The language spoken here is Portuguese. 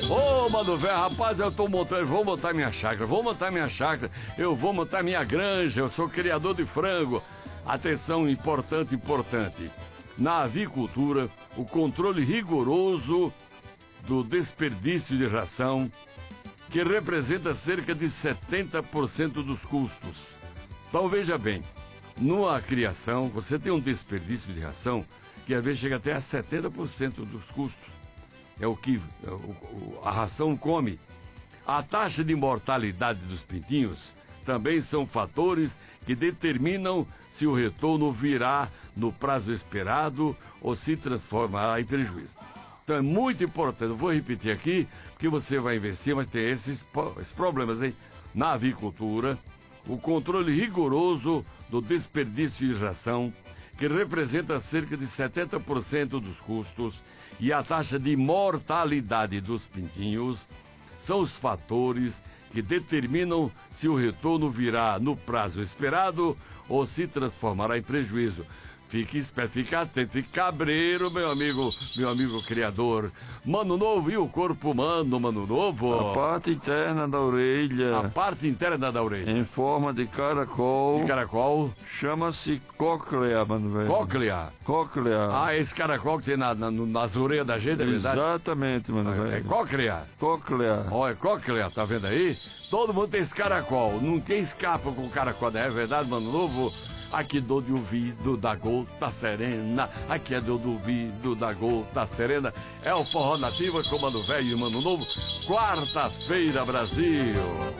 Ô, mano velho, rapaz, eu tô montando, vou montar minha chácara, eu vou montar minha granja, eu sou criador de frango. Atenção, importante. Na avicultura, o controle rigoroso do desperdício de ração, que representa cerca de 70% dos custos. Então veja bem, numa criação, você tem um desperdício de ração que às vezes chega até a 70% dos custos. É o que a ração come. A taxa de mortalidade dos pintinhos também são fatores que determinam se o retorno virá no prazo esperado ou se transformará em prejuízo. Então é muito importante, eu vou repetir aqui, porque você vai investir, mas tem esses problemas aí. Na avicultura, o controle rigoroso do desperdício de ração, que representa cerca de 70% dos custos, e a taxa de mortalidade dos pintinhos são os fatores que determinam se o retorno virá no prazo esperado ou se transformará em prejuízo. Fique esperto, fique atento, fique cabreiro, meu amigo criador. Mano novo e o corpo humano, mano novo. A parte interna da orelha. A parte interna da orelha. Em forma de caracol. De caracol. Chama-se cóclea, mano velho. Cóclea. Cóclea. Ah, esse caracol que tem nas orelhas da gente, é verdade? Exatamente, mano velho. É cóclea. Cóclea. Ó, é cóclea, tá vendo aí? Todo mundo tem esse caracol. Não tem escapa com o caracol, não é verdade, mano novo? Aqui do ouvido da gota serena, aqui é do ouvido da gota serena. É o Forró Nativa com Mano Velho e Mano Novo, quarta-feira, Brasil.